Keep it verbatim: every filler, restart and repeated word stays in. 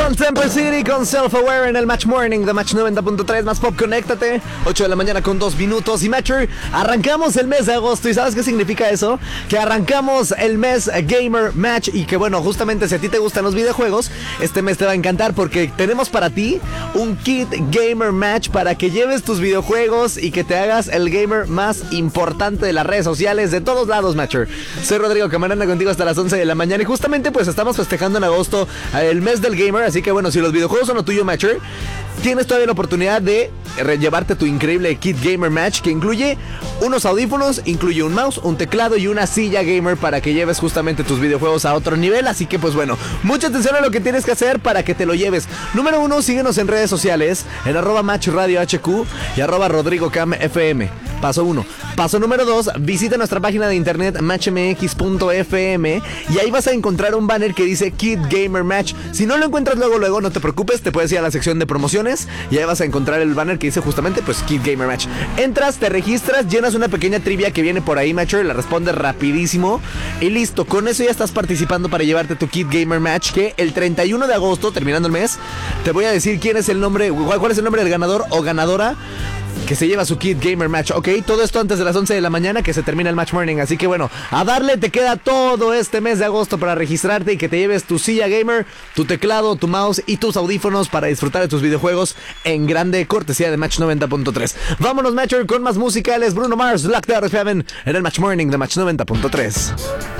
Temple City con Self-Aware en el Match Morning de Match noventa punto tres. Más pop, conéctate. ocho de la mañana con dos minutos. Y Matcher, arrancamos el mes de agosto. ¿Y sabes qué significa eso? Que arrancamos el mes Gamer Match. Y que bueno, justamente si a ti te gustan los videojuegos, este mes te va a encantar porque tenemos para ti un kit Gamer Match para que lleves tus videojuegos y que te hagas el gamer más importante de las redes sociales de todos lados, Matcher. Soy Rodrigo Camarena contigo hasta las once de la mañana. Y justamente pues estamos festejando en agosto el mes del gamer. Así que bueno, si los videojuegos son lo tuyo, Matcher, tienes todavía la oportunidad de llevarte tu increíble kit Gamer Match, que incluye unos audífonos, incluye un mouse, un teclado y una silla gamer para que lleves justamente tus videojuegos a otro nivel. Así que pues bueno, mucha atención a lo que tienes que hacer para que te lo lleves. Número uno, síguenos en redes sociales en arroba Match Radio H Q y arroba Rodrigo Cam F M. Paso uno. Paso número dos, visita nuestra página de internet match m x punto f m y ahí vas a encontrar un banner que dice Kit Gamer Match. Si no lo encuentras luego, luego no te preocupes, te puedes ir a la sección de promociones y ahí vas a encontrar el banner que dice justamente pues Kit Gamer Match. Entras, te registras, llenas una pequeña trivia que viene por ahí, Matcher, la respondes rapidísimo y listo. Con eso ya estás participando para llevarte tu Kit Gamer Match, que el treinta y uno de agosto, terminando el mes, te voy a decir quién es el nombre, cuál es el nombre del ganador o ganadora que se lleva su Kit Gamer Match, ¿ok? Todo esto antes de las once de la mañana, que se termina el Match Morning. Así que bueno, a darle, te queda todo este mes de agosto para registrarte y que te lleves tu silla gamer, tu teclado, tu mouse y tus audífonos para disfrutar de tus videojuegos en grande, cortesía de Match noventa punto tres. Vámonos, Matcher, con más musicales. Bruno Mars, Black Dwarf Heaven en el Match Morning de Match noventa punto tres.